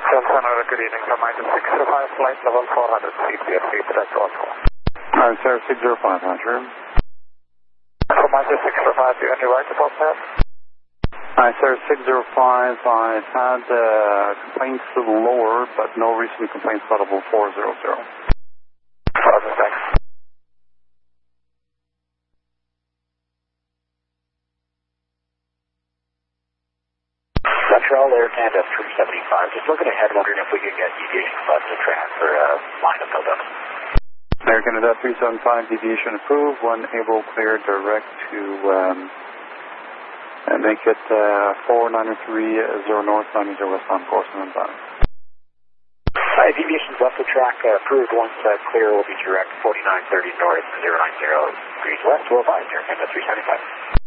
Sonora, good evening. From Minus 605, flight level 400 feet, we are free direct also. Sir, 605, Roger. From Minus 605, do you have any right about that? Sir, 605, I've had complaints to the lower, but no recent complaints about level 400. Roger, thanks. Montreal Air Canada 375. Just looking ahead, wondering if we could get deviation left to transfer line of build-up. Air Canada 375, deviation approved. One able clear direct to make it 4930 north, 90 westbound course and inbound. Hi, deviation's left to track approved. Once clear, will be direct 4930 north, 090 degrees west. We'll advise Air Canada 375.